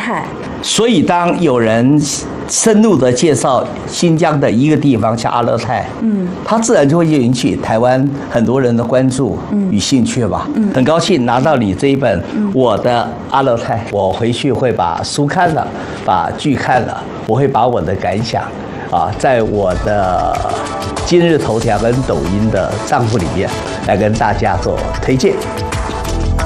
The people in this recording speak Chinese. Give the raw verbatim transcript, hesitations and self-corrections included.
泰。 所以当有人深入的介绍新疆的一个地方，像阿勒泰，嗯，它自然就会引起台湾很多人的关注与兴趣吧。嗯，很高兴拿到你这一本《我的阿勒泰》，我回去会把书看了，把剧看了，我会把我的感想啊，在我的今日头条跟抖音的账户里面来跟大家做推荐。